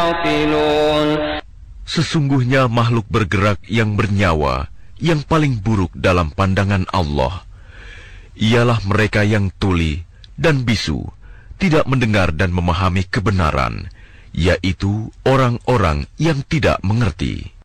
يعقلون. Sesungguhnya makhluk bergerak yang bernyawa yang paling buruk dalam pandangan Allah ialah mereka yang tuli dan bisu, tidak mendengar dan memahami kebenaran, yaitu orang-orang yang tidak mengerti.